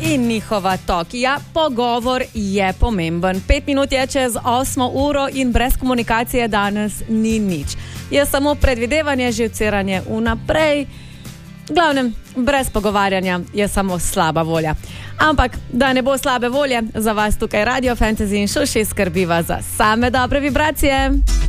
in njihova tok. Ja, pogovor je pomemben. 5 minut je čez 8 uro in brez komunikacije danes ni nič. Je samo predvidevanje, živceranje vnaprej. V glavnem, brez pogovarjanja je samo slaba volja. Ampak, da ne bo slabe volje, za vas tukaj Radio Fantasy in Šuši skrbiva za same dobre vibracije.